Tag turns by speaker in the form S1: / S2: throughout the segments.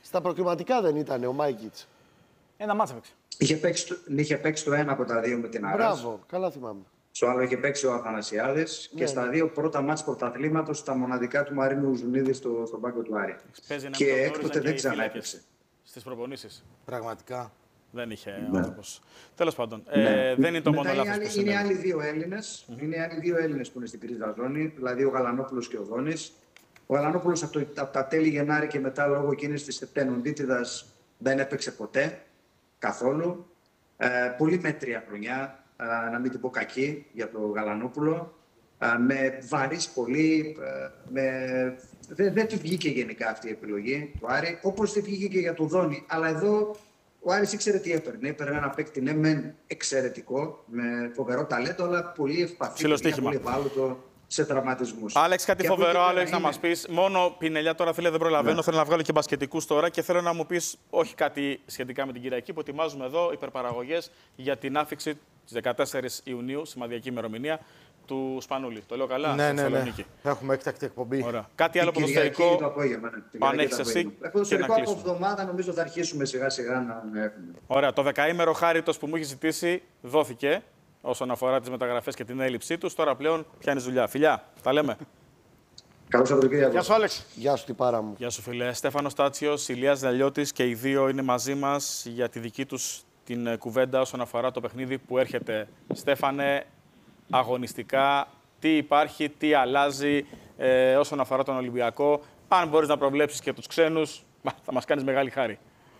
S1: Στα προκριματικά δεν ήταν ο Μάικιτς?
S2: Ένα μάτς έπαιξε.
S3: Είχε παίξει το ένα από τα δύο με την Άρας.
S1: Μπράβο, καλά θυμάμαι.
S3: Στο άλλο είχε παίξει ο Αθανασιάδης και στα δύο πρώτα μάτς πρωταθλήματος τα μοναδικά του Μαρίνου Ζουνίδη στον πάγκο του Άρη. Και έκτοτε δεν ξαναέπαιξε.
S2: Στις προπονήσεις.
S4: Πραγματικά.
S2: Δεν είχε άνθρωπος. Τέλος πάντων, δεν είναι το μόνο λάθος που συνέβη.
S3: Είναι άλλοι δύο Έλληνες. Είναι άλλοι δύο Έλληνες που είναι στην κρίζα ζώνη, δηλαδή ο Γαλανόπουλος και ο Δόνης. Ο Γαλανόπουλος από τα τέλη Γενάρη και μετά, λόγω εκείνης της τενοντίτιδας, δεν έπαιξε ποτέ. Καθόλου. Πολύ μέτρια χρονιά, να μην την πω κακή, για τον Γαλανόπουλο. Με βαρύς πολύ. Δεν του βγήκε γενικά αυτή η επιλογή του Άρη, όπως δεν βγήκε και για τον Δόνη. Αλλά εδώ ο Άρης ήξερε τι έπαιρνε. Έπαιρνε ένα παίκτη, ναι, μεν εξαιρετικό, με φοβερό ταλέντο, αλλά πολύ ευπαθή, πολύ ευάλωτο σε τραυματισμούς.
S2: Άλεξ, κάτι φοβερό άλλο έχεις να μας πεις. Μόνο πινελιά τώρα, φίλε, δεν προλαβαίνω. Ναι. Θέλω να βγάλω και μπασκετικούς τώρα και θέλω να μου πεις όχι κάτι σχετικά με την Κυριακή που ετοιμάζουμε εδώ, υπερπαραγωγές για την άφιξη της 14 Ιουνίου, σημαντική ημερομηνία, του Σπανούλη. Το λέω καλά?
S4: Ναι. Έχουμε έκτακτη εκπομπή.
S2: Ωραία. Κάτι άλλο ποδοσφαιρικό?
S3: Το απόγευμα.
S2: Αν έχεις εσύ.
S3: Ποδοσφαιρικό από εβδομάδα νομίζω θα αρχίσουμε σιγά-σιγά να έχουμε.
S2: Ωραία. Το δεκαήμερο χάριτος που μου έχει ζητήσει δόθηκε όσον αφορά τις μεταγραφές και την έλλειψή τους. Τώρα πλέον πιάνεις δουλειά. Φιλιά, τα λέμε.
S3: Καλό Σαββατοκύριακο.
S1: Γεια σου, Άλεξ. Γεια σου, τυπάρα μου.
S2: Γεια σου, φίλε. Στέφανος Τάτσιος, Ηλίας Δαλιώτης και οι δύο είναι μαζί μας για τη δική τους την κουβέντα όσον αφορά το παιχνίδι που έρχεται. Στέφανε, αγωνιστικά, τι υπάρχει, τι αλλάζει όσον αφορά τον Ολυμπιακό. Αν μπορείς να προβλέψεις και τους ξένους, θα μας κάνεις μεγάλη χάρη.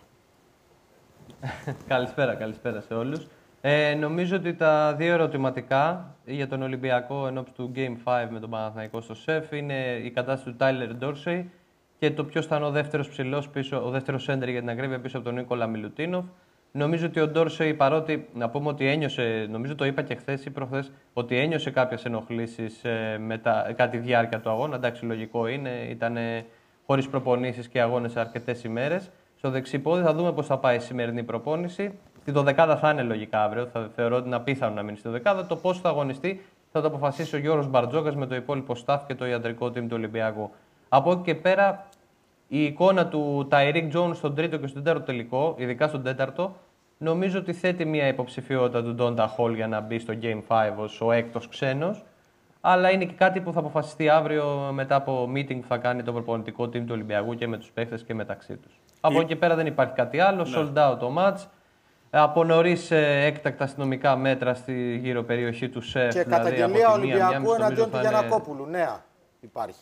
S5: Καλησπέρα σε όλους. Νομίζω ότι τα δύο ερωτηματικά για τον Ολυμπιακό ενώπιση του Game 5 με τον Παναθηναϊκό στο ΣΕΦ είναι η κατάσταση του Τάιλερ Ντόρσεϊ και το ποιος θα είναι ο δεύτερος ψηλός πίσω, ο δεύτερος σέντερ για την ακρίβεια πίσω από τον Νίκολα Μιλουτίνοφ. Νομίζω ότι ο Ντόρσεϊ, παρότι να πούμε ότι ένιωσε, νομίζω το είπα και χθες ή προχθές, ότι ένιωσε κάποιες ενοχλήσεις κατά τη διάρκεια του αγώνα. Εντάξει, λογικό είναι, ήταν χωρίς προπονήσεις και αγώνες αρκετές ημέρες. Στο δεξιπόδι θα δούμε πώς θα πάει η σημερινή προπόνηση. Στη δωδεκάδα θα είναι λογικά αύριο. Θα θεωρώ ότι είναι απίθανο να μείνει στη δωδεκάδα. Το πώς θα αγωνιστεί θα το αποφασίσει ο Γιώργος Μπαρτζόκας με το υπόλοιπο staff και το ιατρικό team του Ολυμπιακού. Από εκεί και πέρα, η εικόνα του Ταϊρίκ Τζόουνς στον τρίτο και στον τέταρτο τελικό, ειδικά στον τέταρτο, νομίζω ότι θέτει μια υποψηφιότητα του Ντόντα Χολ για να μπει στο Game 5 ως ο έκτος ξένος. Αλλά είναι και κάτι που θα αποφασιστεί αύριο μετά από meeting που θα κάνει το προπονητικό team του Ολυμπιακού και με τους παίχτες και μεταξύ τους. Από εκεί και πέρα δεν υπάρχει κάτι άλλο. Ναι. Sold out το match. Από νωρίς έκτακτα αστυνομικά μέτρα στη γύρω περιοχή του ΣΕΦ.
S4: Και δηλαδή καταγγελία Ολυμπιακού εναντίον του Γιαννακόπουλου. Νέα υπάρχει.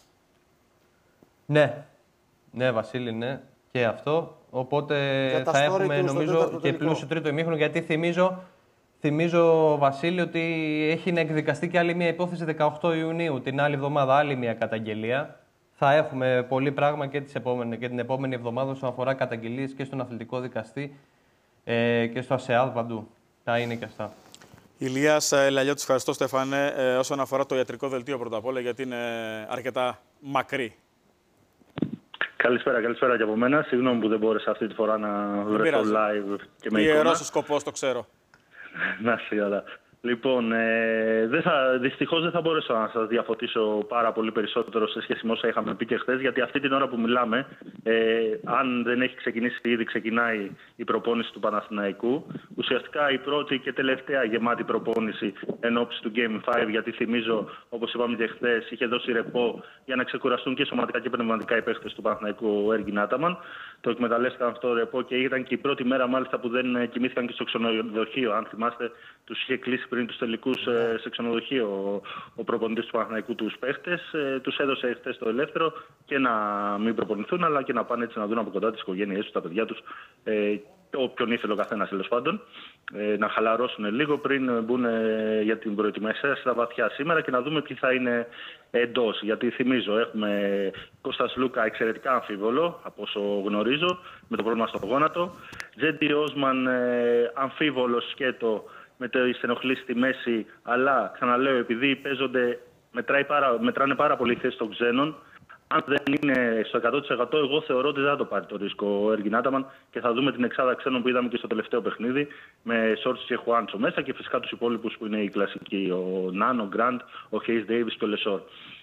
S5: Ναι, Βασίλη, ναι. Και αυτό. Οπότε θα έχουμε νομίζω και πλούσιο τρίτο ημίχρονο. Γιατί θυμίζω, Βασίλη, ότι έχει να εκδικαστεί και άλλη μια υπόθεση 18 Ιουνίου. Την άλλη εβδομάδα άλλη μια καταγγελία. Θα έχουμε πολύ πράγμα και την επόμενη εβδομάδα όσον αφορά καταγγελίες και στον αθλητικό δικαστή και στο ΑΣΕΑΔ παντού. Θα είναι και αυτά.
S2: Ηλίας Λαλιώτης, ευχαριστώ Στέφανε. Όσον αφορά το ιατρικό δελτίο πρώτα απ' όλα, γιατί είναι αρκετά μακρύ.
S6: Καλησπέρα και από μένα. Συγγνώμη που δεν μπόρεσα αυτή τη φορά να βρεθώ live και με εικόνα.
S2: Ιερός ο σκοπός, το ξέρω.
S6: Να είσαι καλά. Λοιπόν, δυστυχώς δεν θα μπορέσω να σας διαφωτίσω πάρα πολύ περισσότερο σε σχέση με όσα είχαμε πει και χθες, γιατί αυτή την ώρα που μιλάμε, αν δεν έχει ξεκινήσει ήδη, ξεκινάει η προπόνηση του Παναθηναϊκού. Ουσιαστικά η πρώτη και τελευταία γεμάτη προπόνηση ενόψει του Game 5, γιατί θυμίζω, όπως είπαμε και χθες, είχε δώσει ρεπό για να ξεκουραστούν και σωματικά και πνευματικά οι παίχτες του Παναθηναϊκού, ο Έργιν Άταμαν. Το εκμεταλλεύτηκαν αυτό το ρεπό και ήταν και η πρώτη μέρα μάλιστα που δεν κοιμήθηκαν και στο ξενοδοχείο. Αν θυμάστε, τους είχε κλείσει πριν τους τελικούς σε ξενοδοχείο ο προπονητής του Παναθηναϊκού τους παίχτες. Τους έδωσε χθες το ελεύθερο και να μην προπονηθούν, αλλά και να πάνε έτσι να δουν από κοντά τις οικογένειές τους, τα παιδιά τους, όποιον ήθελε ο καθένας τέλος πάντων, να χαλαρώσουν λίγο πριν μπουν για την προετοιμασία στα βαθιά σήμερα και να δούμε ποιοι θα είναι εντός. Γιατί θυμίζω, έχουμε Κώστας Λούκα εξαιρετικά αμφίβολο, από όσο γνωρίζω, με το πρόβλημα στο γόνατο. Τζέντι Όσμαν αμφίβολο σκέτο με το ενοχλήσει στη μέση, αλλά ξαναλέω, επειδή μετράνε πάρα πολύ θέση των ξένων, αν δεν είναι στο 100%, εγώ θεωρώ ότι δεν θα το πάρει το ρίσκο ο Έργιν Άταμαν και θα δούμε την εξάδα ξένων που είδαμε και στο τελευταίο παιχνίδι, με Σόρτς και Χουάντσο μέσα και φυσικά τους υπόλοιπους που είναι οι κλασικοί, ο Νάν, ο Γκραντ, ο Χέις Ντέιβις και ο Λεσόρ.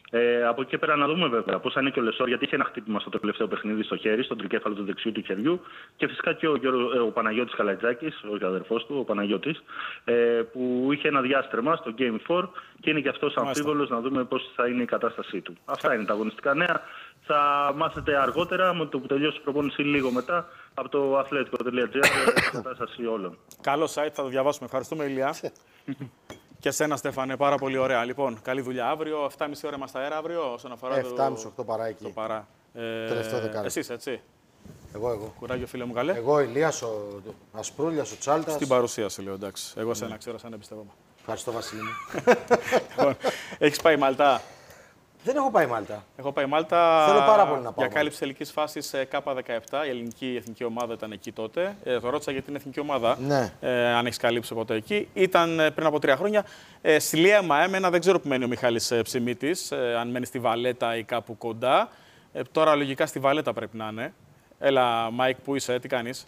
S6: Από εκεί και πέρα να δούμε βέβαια πώς θα είναι και ο Λεσόρ, γιατί είχε ένα χτύπημα στο τελευταίο παιχνίδι στο χέρι, στον τρικέφαλο του δεξιού του χεριού. Και φυσικά και ο Παναγιώτης Καλατζάκης, ο αδερφός του, ο Παναγιώτης, που είχε ένα διάστρεμα στο Game 4 και είναι και αυτός αμφίβολος να δούμε πώς θα είναι η κατάστασή του. Αυτά είναι τα αγωνιστικά νέα. Θα μάθετε αργότερα, με το που τελειώσει η προπόνηση λίγο μετά, από το athletic.gr την κατάσταση όλων.
S2: Καλό site, θα το διαβάσουμε. Ευχαριστούμε, Ηλία. Και εσένα, Στέφανε, πάρα πολύ ωραία. Λοιπόν, καλή δουλειά αύριο. 7.30 ώρα είμαστε αέρα αύριο, όσον αφορά
S4: 7.30-8 παρά εκεί.
S2: το παρά.
S4: Τελευταίο δεκάλεπτο.
S2: Εσείς, έτσι.
S4: Εγώ.
S2: Κουράγιο, φίλε μου, καλέ.
S4: Εγώ, Ηλίας, ο Ασπρούλιας, ο Τσάλτας.
S2: Στην παρουσίαση, λέω, εντάξει. Εγώ σένα ξέρω, σαν εμπιστεύομαι.
S4: Ευχαριστώ, Βασίλη μου.
S2: Λοιπόν, έχεις πάει Μαλτά?
S4: Δεν έχω πάει Μάλτα.
S2: Έχω πάει Μάλτα.
S4: Θέλω πάρα πολύ να πάω.
S2: Για κάλυψη τελικής φάσης K17. Η ελληνική εθνική ομάδα ήταν εκεί τότε. Το ρώτησα για την εθνική ομάδα.
S4: Ναι.
S2: Αν έχει καλύψει ποτέ εκεί. Ήταν πριν από 3 χρόνια. Στη Λία έμενα, δεν ξέρω που μένει ο Μιχάλης Ψημίτης. Αν μένει στη Βαλέτα ή κάπου κοντά. Τώρα λογικά στη Βαλέτα πρέπει να είναι. Έλα, Μάικ, πού είσαι, τι κάνεις?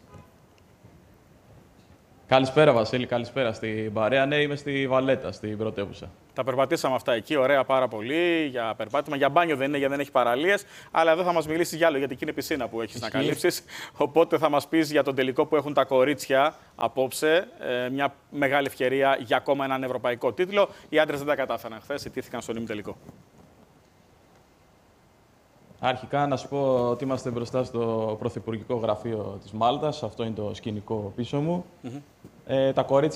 S7: Καλησπέρα, Βασίλη, καλησπέρα στην παρέα. Ναι, είμαι στη Βαλέτα, στην πρωτεύουσα.
S2: Τα περπατήσαμε αυτά εκεί, ωραία πάρα πολύ για περπάτημα. Για μπάνιο δεν είναι, γιατί δεν έχει παραλίες. Αλλά εδώ θα μας μιλήσεις για άλλο, γιατί εκεί είναι πισίνα που έχεις να καλύψεις. Οπότε θα μας πεις για τον τελικό που έχουν τα κορίτσια απόψε. Μια μεγάλη ευκαιρία για ακόμα έναν ευρωπαϊκό τίτλο. Οι άντρες δεν τα κατάφεραν χθες, ιτήθηκαν στον ημιτελικό.
S7: Αρχικά να σου πω ότι είμαστε μπροστά στο Πρωθυπουργικό Γραφείο της Μάλτας. Αυτό είναι το σκηνικό πίσω μου. Τα κορίτσια